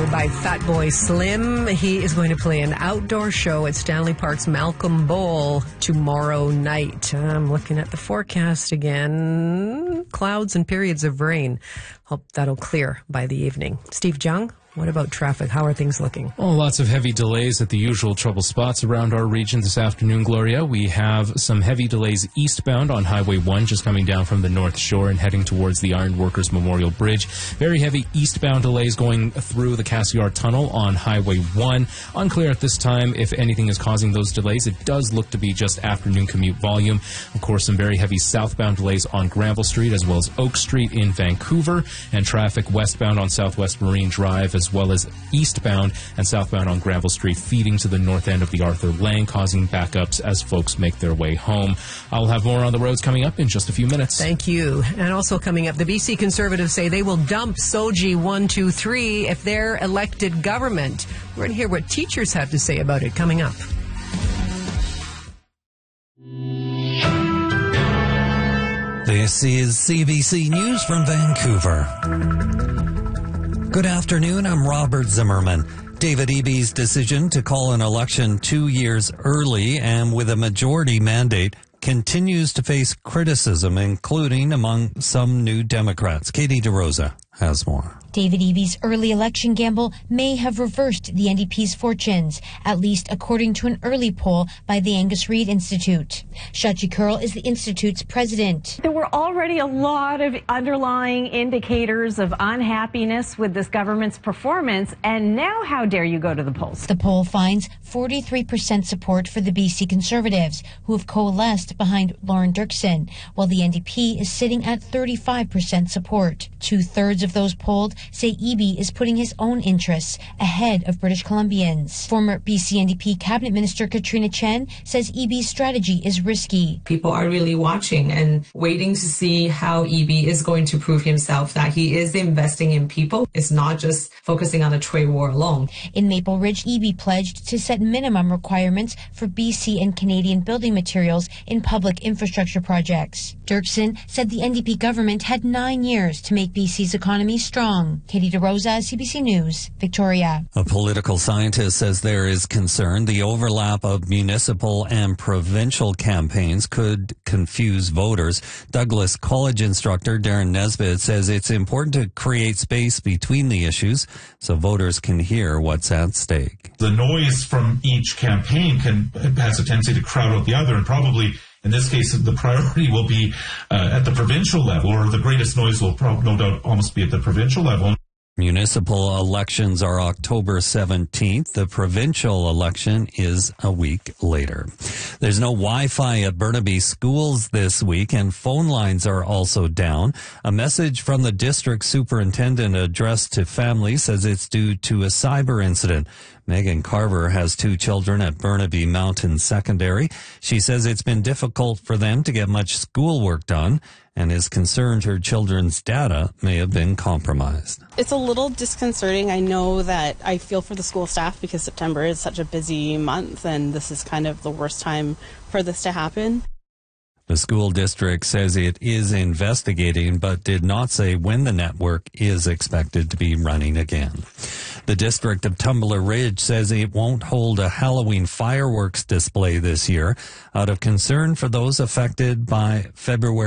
by Fatboy Slim. He is going to play an outdoor show at Stanley Park's Malcolm Bowl tomorrow night. I'm looking at the forecast again. Clouds and periods of rain. Hope that'll clear by the evening. Steve Jung, what about traffic? How are things looking? Oh, lots of heavy delays at the usual trouble spots around our region this afternoon, Gloria. We have some heavy delays eastbound on Highway 1, just coming down from the North Shore and heading towards the Ironworkers Memorial Bridge. Very heavy eastbound delays going through the Cassiar Tunnel on Highway 1. Unclear at this time if anything is causing those delays. It does look to be just afternoon commute volume. Of course, some very heavy southbound delays on Granville Street as well as Oak Street in Vancouver, and traffic westbound on Southwest Marine Drive as well as eastbound and southbound on Granville Street feeding to the north end of the Arthur Lang, causing backups as folks make their way home. I'll have more on the roads coming up in just a few minutes. Thank you. And also coming up, the BC Conservatives say they will dump SOGI 123 if they're elected government. We're going to hear what teachers have to say about it coming up. This is CBC News from Vancouver. Good afternoon, I'm Robert Zimmerman. David Eby's decision to call an election 2 years early and with a majority mandate continues to face criticism, including among some New Democrats. Katie DeRosa has more. David Eby's early election gamble may have reversed the NDP's fortunes, at least according to an early poll by the Angus Reid Institute. Shachi Kurl is the Institute's president. There were already a lot of underlying indicators of unhappiness with this government's performance, and now how dare you go to the polls? The poll finds 43% support for the BC Conservatives, who have coalesced behind Lauren Dirksen, while the NDP is sitting at 35% support. 2/3 of those polled say Eby is putting his own interests ahead of British Columbians. Former BC NDP Cabinet Minister Katrina Chen says Eby's strategy is risky. People are really watching and waiting to see how Eby is going to prove himself that he is investing in people. It's not just focusing on the trade war alone. In Maple Ridge, Eby pledged to set minimum requirements for BC and Canadian building materials in public infrastructure projects. Dirksen said the NDP government had 9 years to make BC's economy strong. Katie DeRosa, CBC News, Victoria. A political scientist says there is concern the overlap of municipal and provincial campaigns could confuse voters. Douglas College instructor Darren Nesbitt says it's important to create space between the issues so voters can hear what's at stake. The noise from each campaign has a tendency to crowd out the other, and probably in this case, the priority will be at the provincial level, or the greatest noise will no doubt almost be at the provincial level. Municipal elections are October 17th. The provincial election is a week later. There's no Wi-Fi at Burnaby schools this week, and phone lines are also down. A message from the district superintendent addressed to families says it's due to a cyber incident. Megan Carver has 2 children at Burnaby Mountain Secondary. She says it's been difficult for them to get much schoolwork done and is concerned her children's data may have been compromised. It's a little disconcerting. I know that I feel for the school staff because September is such a busy month and this is kind of the worst time for this to happen. The school district says it is investigating, but did not say when the network is expected to be running again. The district of Tumbler Ridge says it won't hold a Halloween fireworks display this year out of concern for those affected by February